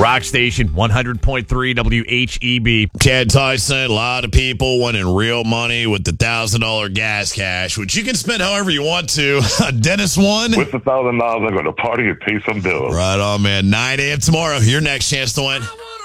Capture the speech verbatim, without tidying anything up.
Rock Station, one hundred point three W H E B. Ted Tyson, a lot of people winning real money with the one thousand dollars gas cash, which you can spend however you want to. Dennis won. With the one thousand dollars, I'm going to party and pay some bills. Right on, man. nine a.m. tomorrow, your next chance to win.